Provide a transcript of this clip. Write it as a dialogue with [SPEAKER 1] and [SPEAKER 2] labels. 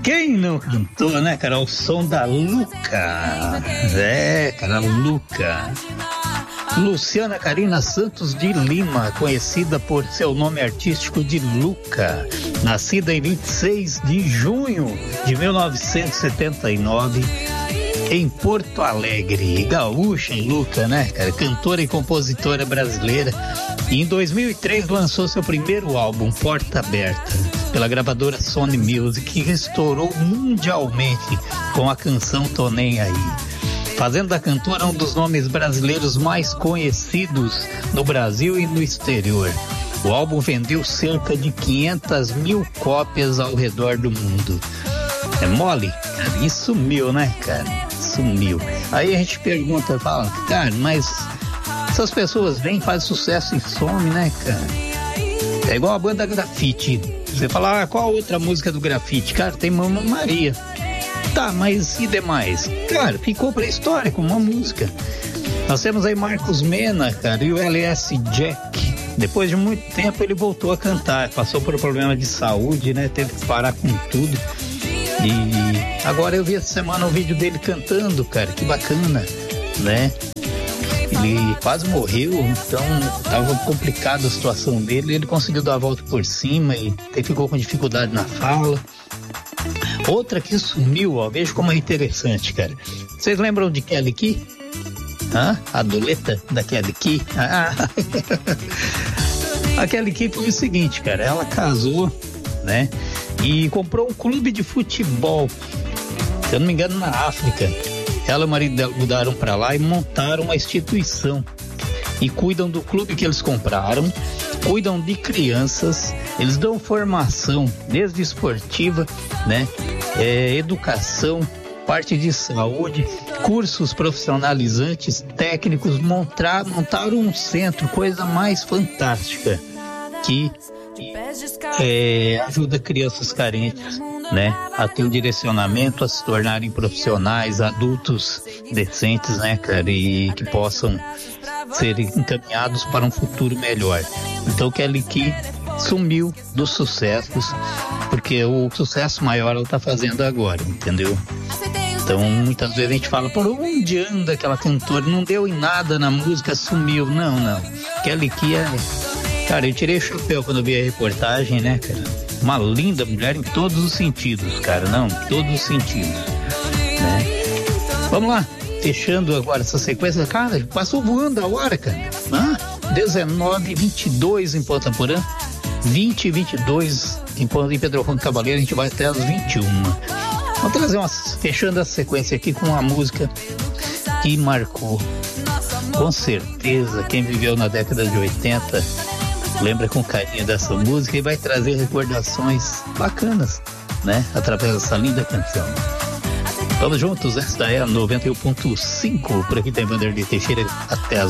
[SPEAKER 1] Quem não cantou, né, cara? O som da Luca. É, cara, Luca. Luciana Carina Santos de Lima, conhecida por seu nome artístico de Luca. Nascida em 26 de junho de 1979, em Porto Alegre. Gaúcha, Luca, né, cara? Cantora e compositora brasileira. E em 2003 lançou seu primeiro álbum, Porta Aberta, pela gravadora Sony Music, que estourou mundialmente com a canção Tô Nem Aí, fazendo da cantora um dos nomes brasileiros mais conhecidos no Brasil e no exterior. O álbum vendeu cerca de 500 mil cópias ao redor do mundo. É mole? Cara, e sumiu, né, cara? Sumiu. Aí a gente pergunta, fala, cara, mas essas pessoas vêm, fazem sucesso e some, né, cara? É igual a banda Grafite. Você fala, qual outra música do Grafite? Cara, tem Mamãe Maria. Tá, mas e demais? Cara, ficou pra história com uma música. Nós temos aí Marcos Mena, cara, e o LS Jack. Depois de muito tempo ele voltou a cantar, passou por um problema de saúde, né? Teve que parar com tudo. E agora eu vi essa semana um vídeo dele cantando, cara, que bacana, né? Ele quase morreu, então estava complicada a situação dele. Ele conseguiu dar a volta por cima e ficou com dificuldade na fala. Outra que sumiu, ó, veja como é interessante, cara. Vocês lembram de Kelly Key? A doleta da Kelly Key? A Kelly Key foi o seguinte, cara, ela casou, né? E comprou um clube de futebol, se eu não me engano, na África. Ela e o marido dela mudaram para lá e montaram uma instituição. E cuidam do clube que eles compraram, cuidam de crianças, eles dão formação, desde esportiva, né? Educação, parte de saúde, cursos profissionalizantes, técnicos, montaram um centro, coisa mais fantástica, que ajuda crianças carentes, né, a ter um direcionamento, a se tornarem profissionais, adultos decentes, né, cara, e que possam ser encaminhados para um futuro melhor. Então Kelly Key sumiu dos sucessos, porque o sucesso maior ela tá fazendo agora, entendeu? Então muitas vezes a gente fala, por onde anda aquela cantora? Não deu em nada na música, sumiu. Não. Kelly Key cara, eu tirei o chapéu quando eu vi a reportagem, né, cara? Uma linda mulher em todos os sentidos, cara, não, em todos os sentidos, né? Vamos lá, fechando agora essa sequência, cara, passou voando a hora, cara. 19h22 em Ponta Porã, 20h22 em Pedro Juan Cavaleiro, a gente vai até as 21h. Vamos trazer fechando essa sequência aqui com uma música que marcou, com certeza, quem viveu na década de 80 lembra com carinho dessa música e vai trazer recordações bacanas, né? Através dessa linda canção. Vamos juntos, esta é a 91.5, por aqui tem Vanderlei Teixeira até as